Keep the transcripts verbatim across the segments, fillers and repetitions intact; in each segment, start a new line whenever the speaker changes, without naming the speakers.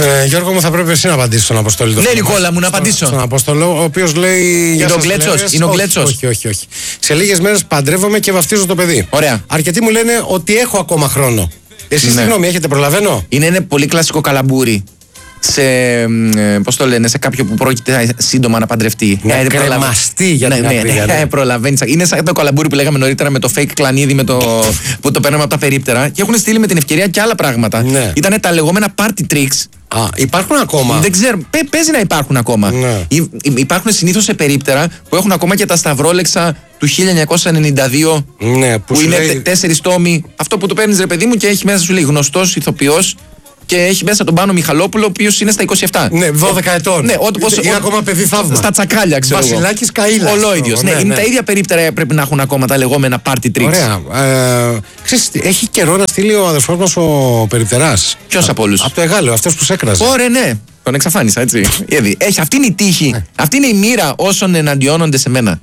Ε, Γιώργο μου, θα πρέπει εσύ να απαντήσεις στον Αποστόλη.
Ναι, Νικόλα μου, να απαντήσω.
Στον Απόστολο, ο οποίος λέει.
Είναι ο Γκλέτσος. Είναι ο Γκλέτσος.
Όχι, όχι, όχι. Σε λίγες μέρες παντρεύομαι και βαφτίζω το παιδί.
Ωραία.
Αρκετοί μου λένε ότι έχω ακόμα χρόνο. Εσείς
Ναι.
τι γνώμη έχετε, προλαβαίνω?
Είναι ένα πολύ κλασικό καλαμπούρι. Σε, πώς το λένε, σε κάποιο που πρόκειται σύντομα να παντρευτεί.
Να
Ε,
κρεμαστεί για
ναι,
την
ναι,
ακρίβεια,
ναι,
ναι.
προλαβαίνεις. Είναι σαν το καλαμπούρι που λέγαμε νωρίτερα με το fake κλανίδι με το, που το παίρνουμε από τα περίπτερα. Και έχουν στείλει με την ευκαιρία και άλλα πράγματα.
Ναι.
Ήταν τα λεγόμενα party tricks.
Α, υπάρχουν ακόμα.
Δεν ξέρω, πέ, παίζει να υπάρχουν ακόμα.
Ναι.
Υ, υ, υπάρχουν συνήθως σε περίπτερα που έχουν ακόμα και τα σταυρόλεξα του χίλια εννιακόσια ενενήντα δύο.
Ναι,
που
που σου
είναι
λέει-
τε- τέσσερις τόμοι. Αυτό που το παίρνει, ρε παιδί μου, και έχει μέσα σου λέει γνωστός ηθοποιός. Και έχει μέσα τον Πάνο Μιχαλόπουλο, ο οποίος είναι στα είκοσι επτά.
Ναι, δώδεκα ετών.
Ναι, ό,τι πόσο-
είναι
ό,
ακόμα παιδί θαύμα.
Στα τσακάλια, ξέρω εγώ.
Βασιλάκης Καΐλας.
Ολόιδιος. Ναι,
Ναι,
είναι
ναι.
τα ίδια περίπτερα πρέπει να έχουν ακόμα τα λεγόμενα party tricks.
Ωραία. Ε, ξέρεις, έχει καιρό να στείλει ο αδερφός μας ο Περιπτεράς.
Ποιος από όλους?
Από το Εγάλεο, αυτός που σε έκραζε.
Ωραία, ναι. Τον εξαφάνισα, έτσι. Ήδη. Έχει, αυτή είναι η τύχη.
Ναι.
Αυτή είναι η μοίρα όσων εναντιώνονται σε μένα.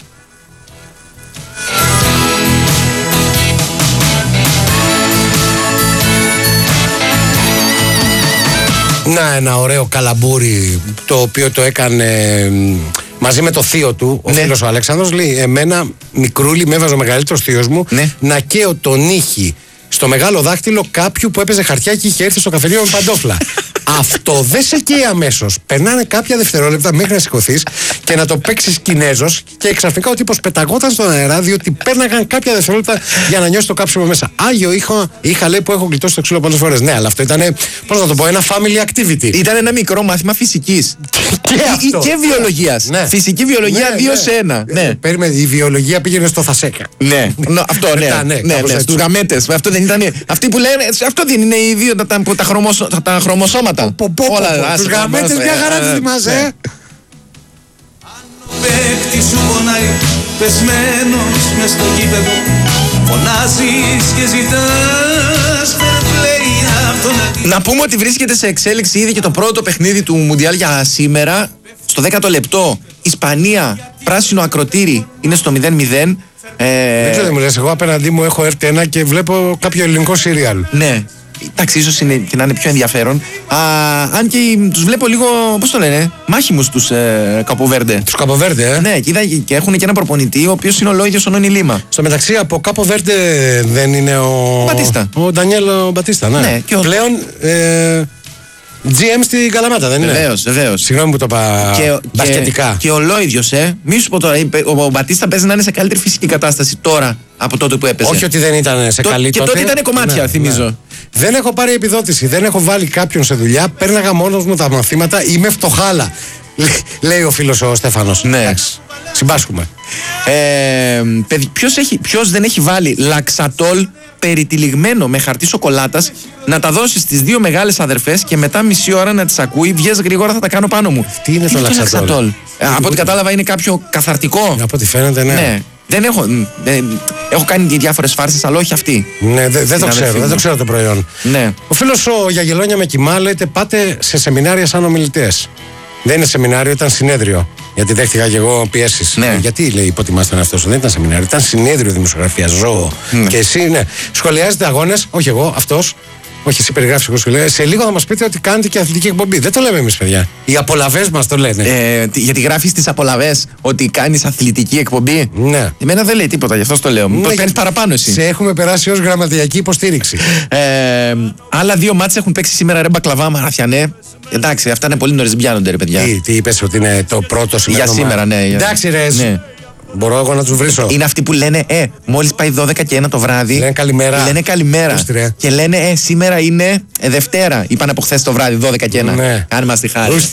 Να, ένα ωραίο καλαμπούρι το οποίο το έκανε μ, μαζί με το θείο του, ο
Ναι.
φίλος ο Αλέξανδρος. Λέει, εμένα μικρούλι με έβαζε ο μεγαλύτερος θείος μου
Ναι.
να καίω τον ήχη στο μεγάλο δάχτυλο κάποιου που έπαιζε χαρτιά και είχε έρθει στο καφενείο με παντόφλα. Αυτό δεν σε καίει αμέσως. Περνάνε κάποια δευτερόλεπτα μέχρι να σηκωθείς και να το παίξεις Κινέζος και ξαφνικά ο τύπος πεταγόταν στον αέρα διότι πέρναγαν κάποια δευτερόλεπτα για να νιώσει το κάψιμο μέσα. Άγιο είχα, είχα λέει που έχω γλιτώσει το ξύλο πολλές φορές. Ναι, αλλά αυτό ήταν, πώς να το πω, ένα family activity.
Ήταν ένα μικρό μάθημα φυσικής.
Και
Ή-
αυτό.
Και βιολογίας.
Ναι.
Φυσική βιολογία
Ναι,
δύο
ναι.
σε ένα. Ναι.
Περίμενε, η βιολογία πήγαινε στο Θασέκα.
Ναι, Νο, αυτό ναι.
Μετά, ναι,
ναι,
κάπως
ναι,
έτσι.
στους γαμέτες. Αυτό δεν ήταν. Αυτοί που λένε. Αυτό δεν είναι οι δύο τα, τα, τα, χρωμοσω, τα, τα χρωμοσώματα.
Πω, πω, πω, πω.
άσε,
Τους γαμέτες
ε,
μια χαρά
ε,
τους
ε,
θυμάσαι,
ναι.
ε.
Παίκτη σου πονάει, πεσμένος μες στο γήπεδο. Φωνάζεις και ζητάς fair play, αυτό να δει.
Να πούμε ότι βρίσκεται σε εξέλιξη ήδη και το πρώτο παιχνίδι του Μουντιάλ για σήμερα. Στο δέκατο λεπτό, Ισπανία, πράσινο ακροτήρι, είναι στο μηδέν μηδέν. Ε,
Δεν ξέρω τι μου λες, εγώ απέναντί μου έχω έρθει ένα και βλέπω κάποιο ελληνικό σύριαλ.
ναι. Εντάξει, ίσως είναι και να είναι πιο ενδιαφέρον. Α, αν και τους βλέπω λίγο, πώς το λένε, μάχημους τους ε, Καποβέρντε.
Τους Καποβέρντε, ε.
Ναι, και, είδα, και έχουν και ένα προπονητή, ο οποίος είναι ο Λόγιος ο Νόνι Λίμα.
Στο μεταξύ από Καποβέρντε δεν είναι ο...
Μπατίστα.
Ο Ντανιέλο Μπατίστα, ναι.
Ναι, και ο-
Πλέον ε, τζι εμ στην Καλαμάτα, δεν είναι?
Βεβαίως, βεβαίως.
Συγγνώμη που το είπα
Και,
μπασκετικά.
και, και ο Λόιδιος, ε. Μη σου πω τώρα, είπε- ο, ο Μπατίστα παίζει να είναι σε καλύτερη φυσική κατάσταση τώρα από τότε που έπαιζε.
Όχι ότι δεν ήταν σε
Το-
καλή
και τότε ήταν κομμάτια,
Ναι,
θυμίζω.
ναι. Δεν έχω πάρει επιδότηση, δεν έχω βάλει κάποιον σε δουλειά. Πέρναγα μόνος μου τα μαθήματα, είμαι φτωχάλα. Λέει ο φίλος ο Στέφανος.
Ναι.
Εντάξει, συμπάσχουμε.
Ε, παιδι- ποιος, έχει, ποιος δεν έχει βάλει λαξατόλ περιτυλιγμένο με χαρτί σοκολάτας να τα δώσει στις δύο μεγάλες αδερφές και μετά μισή ώρα να τις ακούει, βγες γρήγορα θα τα κάνω πάνω μου.
Τι είναι το λαξατόλ?
Ε, από ό,τι κατάλαβα είναι κάποιο καθαρτικό.
Από ό,τι φαίνεται, ναι.
Ναι. Δεν έχω, ε, έχω κάνει και διάφορες φάρσες, αλλά όχι αυτή.
Ναι, δε- δεν το
αδερφή
ξέρω, δεν
μου.
το ξέρω το προϊόν.
Ναι.
Ο φίλος ο Γιαγελόνια με κοιμά λέτε πάτε σε σεμινάρια σαν ομιλητές. Δεν είναι σεμινάριο, ήταν συνέδριο. Γιατί δέχτηκα και εγώ πιέσεις.
Ναι.
Γιατί λέει υποτιμάστε αυτό, δεν ήταν σεμινάριο, ήταν συνέδριο δημοσιογραφίας, ζώο.
Ναι.
Και εσύ, ναι. Σχολιάζετε αγώνες, όχι εγώ, αυτός. Όχι, εσύ περιγράφεις εγώ σχολιάζω. Σε λίγο θα μας πείτε ότι κάνετε και αθλητική εκπομπή. Δεν το λέμε εμείς, παιδιά. Οι απολαβές μας το λένε.
Ε, τι- γιατί γράφεις τις απολαβές ότι κάνεις αθλητική εκπομπή.
Ναι.
Εμένα δεν λέει τίποτα, γι' αυτό το λέω.
Ναι,
Το
γιατί
κάνεις παραπάνω εσύ.
Σε έχουμε περάσει ως γραμματιακή υποστήριξη.
Ε, άλλα δύο μάτς έχουν παίξει σήμερα ρε Μπακλαβά, Μαραθιανέ. Εντάξει, αυτά είναι πολύ νωρίς, δεν πιάνονται ρε παιδιά.
Τι, τι είπες ότι είναι το πρώτο σήμερα.
Για σήμερα, ναι. για-
Εντάξει, ρε.
Ναι.
Μπορώ εγώ να τους βρίσω.
Είναι αυτοί που λένε, ε, μόλις πάει δώδεκα και ένα το βράδυ.
Λένε καλημέρα.
Λένε καλημέρα.
Πούστη, ρε.
Και λένε, ε, σήμερα είναι ε, Δευτέρα. Είπαν από χθες το βράδυ, δώδεκα και ένα.
Ναι.
Κάνε μας τη χάρη.
Πούστη.